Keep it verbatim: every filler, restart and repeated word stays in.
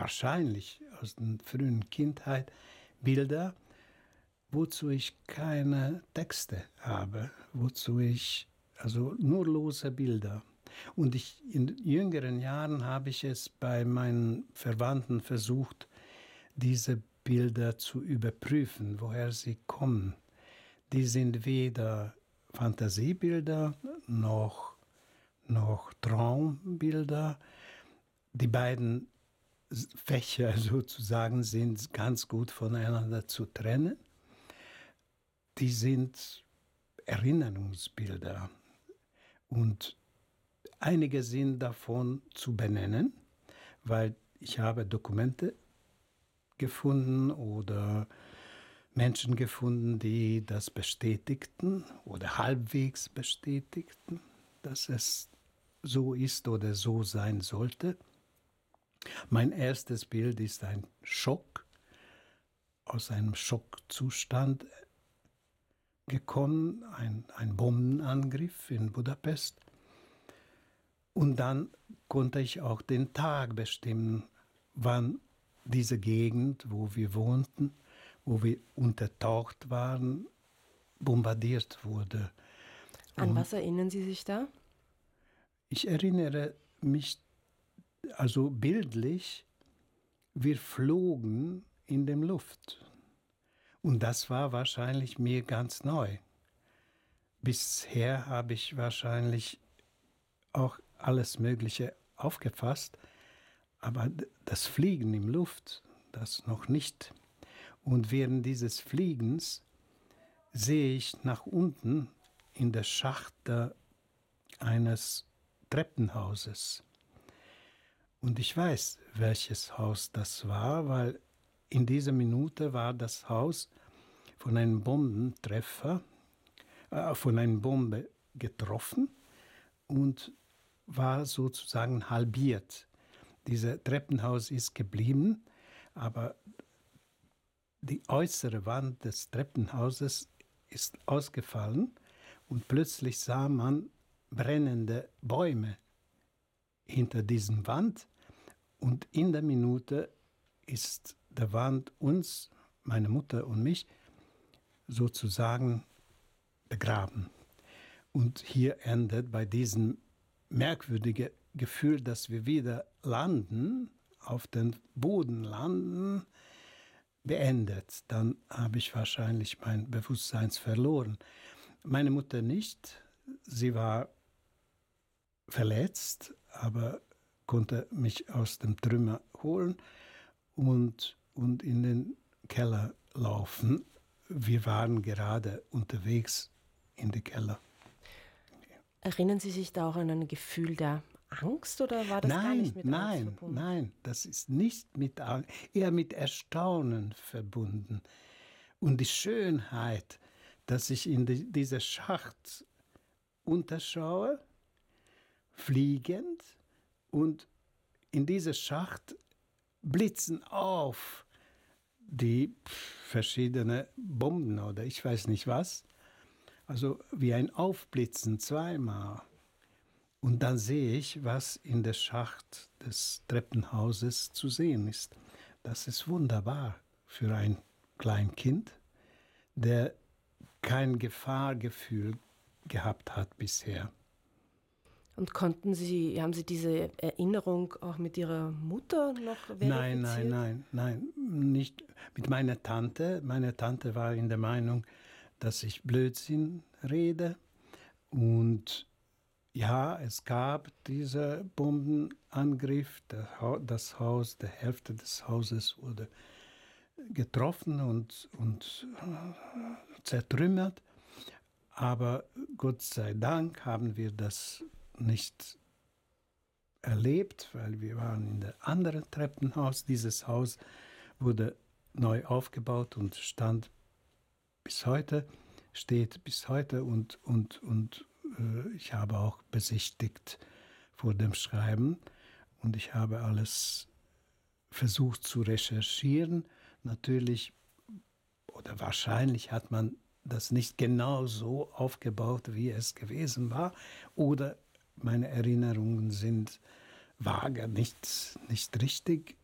wahrscheinlich aus der frühen Kindheit Bilder, wozu ich keine Texte habe, wozu ich, also nur lose Bilder. Und ich, in jüngeren Jahren habe ich es bei meinen Verwandten versucht, diese Bilder zu überprüfen, woher sie kommen. Die sind weder Fantasiebilder noch, noch Traumbilder. Die beiden Fächer sozusagen sind ganz gut voneinander zu trennen. Die sind Erinnerungsbilder und einige sind davon zu benennen, weil ich habe Dokumente gefunden oder Menschen gefunden, die das bestätigten oder halbwegs bestätigten, dass es so ist oder so sein sollte. Mein erstes Bild ist ein Schock, aus einem Schockzustand gekommen, ein, ein Bombenangriff in Budapest. Und dann konnte ich auch den Tag bestimmen, wann diese Gegend, wo wir wohnten, wo wir untertaucht waren, bombardiert wurde. An Und was erinnern Sie sich da? ich erinnere mich, also bildlich, wir flogen in der Luft. Und das war wahrscheinlich mir ganz neu. Bisher habe ich wahrscheinlich auch alles Mögliche aufgefasst, aber das Fliegen in Luft, das noch nicht. Und während dieses Fliegens sehe ich nach unten in der Schacht eines Treppenhauses. Und ich weiß, welches Haus das war, weil in dieser Minute war das Haus von einem Bombentreffer, äh, von einer Bombe getroffen und war sozusagen halbiert. Dieses Treppenhaus ist geblieben, aber die äußere Wand des Treppenhauses ist ausgefallen und plötzlich sah man brennende Bäume hinter diesem Wand und in der Minute ist der Wand uns, meine Mutter und mich, sozusagen begraben. Und hier endet bei diesem merkwürdigen Gefühl, dass wir wieder landen, auf den Boden landen, beendet. Dann habe ich wahrscheinlich mein Bewusstsein verloren. Meine Mutter nicht. Sie war verletzt, aber konnte mich aus dem Trümmer holen und, und in den Keller laufen. Wir waren gerade unterwegs in den Keller. Erinnern Sie sich da auch an ein Gefühl der Angst oder war das nein, gar nicht mit nein, Angst verbunden? Nein, nein, das ist nicht mit Angst, eher mit Erstaunen verbunden. Und die Schönheit, dass ich in die, diese Schacht unterschaue, fliegend, und in dieser Schacht blitzen auf die verschiedenen Bomben oder ich weiß nicht was. Also wie ein Aufblitzen zweimal. Und dann sehe ich, was in der Schacht des Treppenhauses zu sehen ist. Das ist wunderbar für ein Kleinkind, der kein Gefahrgefühl gehabt hat bisher. Und konnten Sie, haben Sie diese Erinnerung auch mit Ihrer Mutter noch verifiziert? Nein, nein, nein, nein, nicht mit meiner Tante. Meine Tante war in der Meinung, dass ich Blödsinn rede. Und ja, es gab diesen Bombenangriff. Das Haus, die Hälfte des Hauses wurde getroffen und, und zertrümmert. Aber Gott sei Dank haben wir das nicht erlebt, weil wir waren in einem anderen Treppenhaus. Dieses Haus wurde neu aufgebaut und stand bis heute, steht bis heute und, und, und äh, ich habe auch besichtigt vor dem Schreiben und ich habe alles versucht zu recherchieren. Natürlich oder wahrscheinlich hat man das nicht genau so aufgebaut, wie es gewesen war, oder meine Erinnerungen sind vage, nicht, nicht richtig,